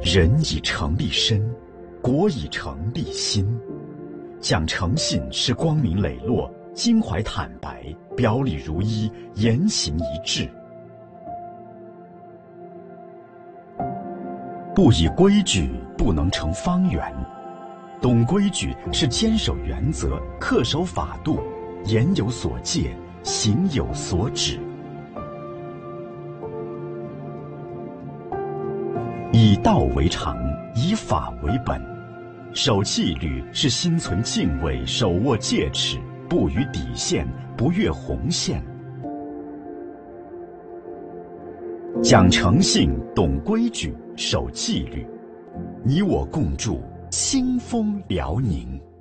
人以诚立身，国以诚立心。讲诚信是光明磊落，襟怀坦白，表里如一，言行一致。不以规矩，不能成方圆。懂规矩是坚守原则，恪守法度，言有所戒，行有所止。以道为常，以法为本。守纪律是心存敬畏，手握戒尺，不逾底线，不越红线。讲诚信，懂规矩，守纪律，你我共筑兴丰辽宁。